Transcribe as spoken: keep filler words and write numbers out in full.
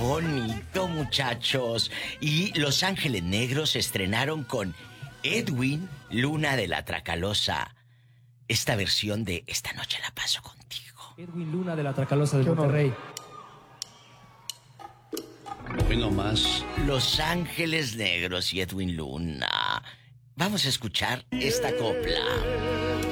bonito, muchachos. Y Los Ángeles Negros se estrenaron con Edwin Luna de la Tracalosa. Esta versión de Esta noche la paso contigo. Edwin Luna de la Tracalosa de Monterrey. Hoy no más. Los Ángeles Negros y Edwin Luna. Vamos a escuchar esta copla.